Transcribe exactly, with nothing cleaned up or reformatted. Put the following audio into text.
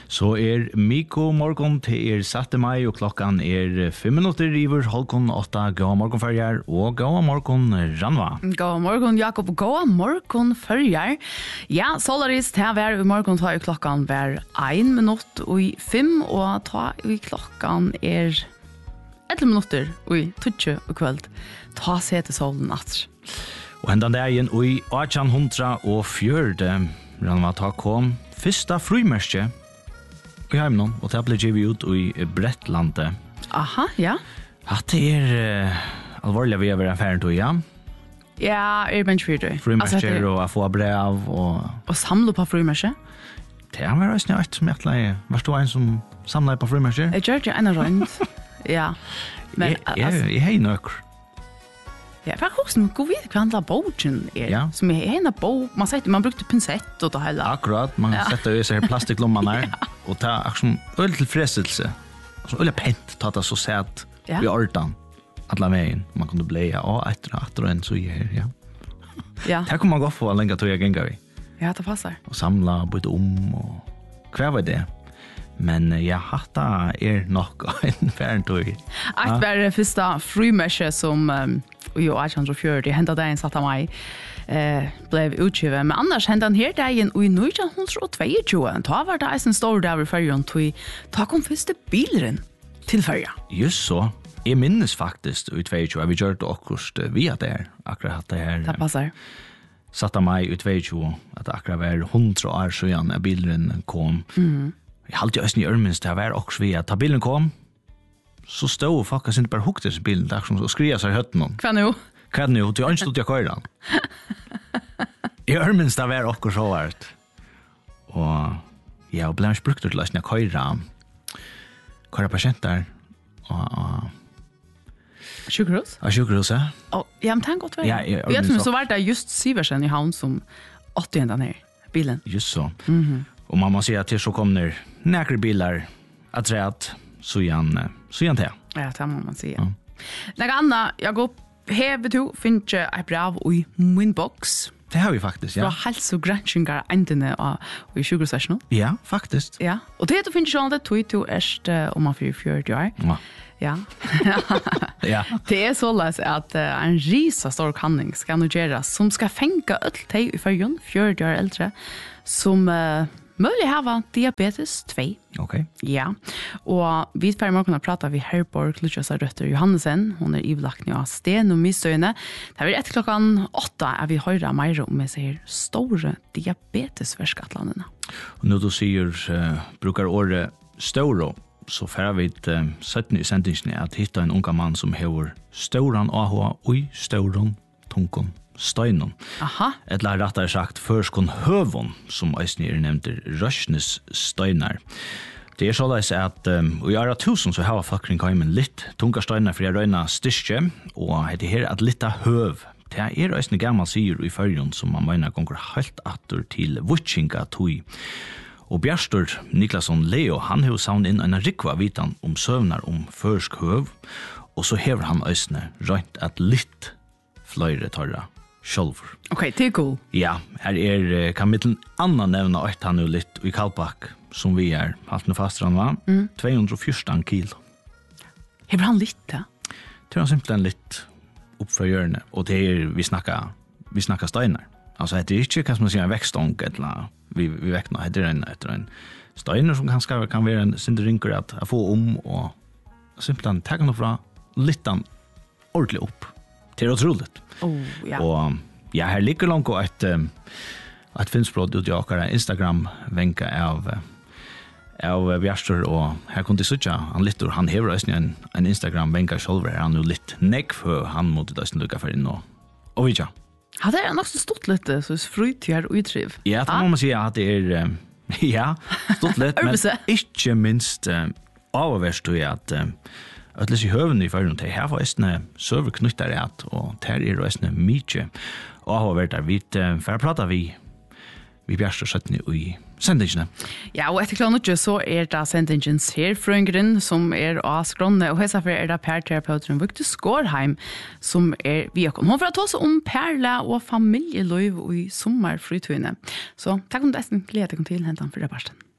Så er Mikko morgon til er satte mai, og klokkan er fem minutter iver halvkon åtta. Gåa morgon førjar, og gåa morgon Ranva. Gåa morgon Jakob, og gåa morgon førjar. Ja, Solaris, ta vær i morgon ta i klokkan vær ein minutt og i fem, og ta i klokkan er elleve minutter og i tutsi og kveld. Ta seg til solen natt. Og hendan dagen og i atten hundra og fjørde, Ranva ta kom fyrsta frumerskje i heimnon, og det ble givet ut i Brettlande. Aha, ja. At det er uh, alvorlig vi er affæren til, ja. Ja, er bench for det. Frumerskjer og å få brev og... Og samle på frumerskje? Det er også nøyt som jeg atleie. Var du en som samlet på frumerskjer? Jeg gjør det en av rønt. Ja. Men, jeg, jeg, jeg har nøkker. Ja, for hvordan går vi hva handler bogen er? Ja. Som er en av bog, man, sette, man brukte pinsett og det hele. Akkurat, man ja. setter jo i seg plastikklomman her, ja. og det er akkurat som øl til frestelse. Altså øl er pent, ta det så sett ja. i ordan, alle veien. Man kunne bleie, og etter og etter og en så gjør, ja. Ja. Det kunne man gå for lenge til jeg gengar vi. Ja, det passer. Og samla, bytte om, og hva var det? Men ja, hatta er nok en færen tog. Eit var det første frumesje som um, jo atten fjorti, henda dagen satt av meg, eh, blev utgivet. Men annars henda den her dagen i nitten tjueto. Da var det en stor dag i fergen, da kom første bilren til fergen. Just så. Jeg minnes faktisk i tjueto, vi gjør det akkurat via der, akkurat det her. Det passer. Satt av meg i tjueto, at akkurat var hundra år siden at bilren kom. Mhm. Jeg halte jo østen i ørminst til å være også ved at da bilen kom, så stod folk ikke bare hukte seg bilen, det er som å skrive seg i høtten. Hva nå? Hva nå? Du har ikke stått i køyren. I ørminst til å være også så vært. Og ja, og ble ikke brukt til å løsne køyren. Køyre pasienter. Og... Sjukhus? Ja, sjukhus, ja. Oh, ja, men tenk godt vel. Ja, i ørminst. Jeg tror så var det just Siversen i havn som åtte igjen den her bilen. Just så. Mhm. Og man må si at til så kommer nekre biler at rett, så igjen, så igjen til. Ja, det må man si. Ja. Når Anna, jeg går hevet to, finner jeg et brev i min boks. Det har vi faktisk, ja. Fra helse- og granskninger endene i tjugosesjonen. Ja, faktisk. Ja, og det du finner sånn at tog to erst om man fyrer fjørt år. Ja. Ja. Ja. Det er således at uh, en risa stor kanning skal nå gjøres, som skal fenge alt de i førgen, fjørt år eldre, som... Uh, Mulig hava diabetes to. Ok. Ja, og vi får morgen å prate vi Herborg Lutsjøsa Røtter Johannesen. Hun er ivlagt av sten og mistøyene. Det er etter klokken åtta er vi høyre mer om jeg sier store diabetesverskatlandene. Og når du sier, uh, brukar året ståre, så får vi et uh, sytten i sendingen at hitta en unga mann som hever ståren A H og ståren tungen. Støynon. Aha. Eller rettere sagt førskon høvon, som eisen er nevnt Røsnes støynar. Det er såleis at um, i åra tusen så har folk kring heimen litt tunga støynar for jeg røyna styrke, og heter her at litt av høv. Det er eisen gammal sier i førjon som man mener gonger helt atter til vutsinga tui. Og Bjarstor Niklasson Leo, han har savn inn en rikva vitan om søvnar om førsk høv, og så hever han eisen røynt at litt fløyre torra sjølver. Ok, det er cool. Ja, her er, kan mittelen annan nevna et han jo litt i Kalbakk, som vi er, alt med fastran var, mm. to hundre og fjorten kilo. Hever han litt, ja? Det er simpelthen litt oppfra hjørnet, og det er, vi snakker, vi snakker støyner. Altså, det er ikke, hva som man sier, en vekstång, eller vi, vi vekner, det er en, etter en støyner som kanskje kan være en sindringer at jeg får om, og simpelthen tenker noe fra litt ordentlig opp. Det er utroligt. Oh, ja. Og ja, her ligger langt og et, et finnsbrott ut i akkurat Instagram-venka av, av Bjarstor, og her kunne de sutja, han littor, han hever også en, en Instagram-venka selv, han er jo litt nekk for han måtte også lukka for inn og, og vidja. Ja, det er nok så stort litt, så frytjer og utriv. Ja, det må man si at det er, ja, stort litt, men ikke minst uh, avverst du at uh, At lese høvene i førren, det her var eisne søver knyttar rett, og det er eisne mykje. Og har vært der, vi får prata vi, vi Bjarstor sytten i sendingene. Ja, og etter klokken ikke så er det sendingens herfrøyngren som er av skrånne, og hesa for er det perterapeuteren Victor Skårheim som er vi og hun får ta oss om perla og familieløyv i sommerfrytøyene. Så takk om det, gleder jeg til hentan for det barsten.